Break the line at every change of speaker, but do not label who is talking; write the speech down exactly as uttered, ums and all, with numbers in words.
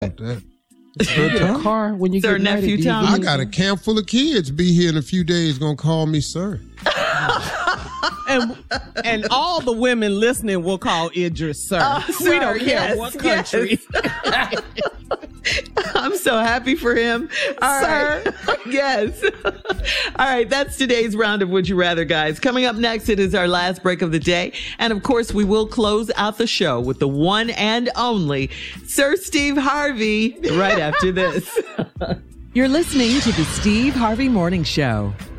That.
Good time.
Car when you
Sir,
get married,
nephew
do you
Tom.
I got a camp full of kids. Be here in a few days. Gonna call me sir.
and and all the women listening will call Idris sir.
Uh,
we
sir,
don't care
yes,
what country.
yes. I'm so happy for him. All
Sir.
right. Yes. All right. That's today's round of Would You Rather, guys. Coming up next, it is our last break of the day. And of course, we will close out the show with the one and only Sir Steve Harvey right after this.
You're listening to the Steve Harvey Morning Show.